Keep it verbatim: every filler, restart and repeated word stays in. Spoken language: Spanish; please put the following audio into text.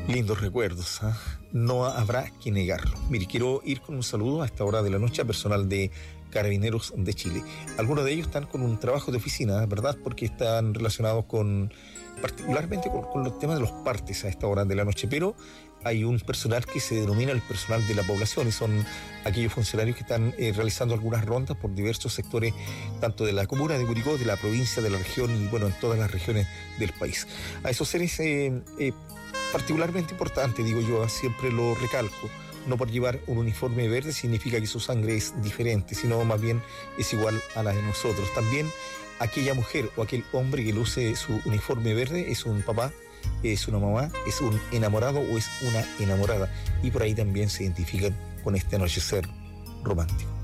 Lindos recuerdos, ¿eh? No habrá que negarlo. Mire, quiero ir con un saludo a esta hora de la noche a personal de Carabineros de Chile. Algunos de ellos están con un trabajo de oficina, ¿verdad? Porque están relacionados con, particularmente con, con los temas de los partes a esta hora de la noche, pero hay un personal que se denomina el personal de la población y son aquellos funcionarios que están eh, realizando algunas rondas por diversos sectores, tanto de la comuna de Curicó, de la provincia, de la región y bueno, en todas las regiones del país. A esos seres eh, eh, particularmente importante, digo yo, siempre lo recalco, no por llevar un uniforme verde significa que su sangre es diferente, sino más bien es igual a la de nosotros. También aquella mujer o aquel hombre que luce su uniforme verde es un papá, es una mamá, es un enamorado o es una enamorada, y por ahí también se identifican con este anochecer romántico.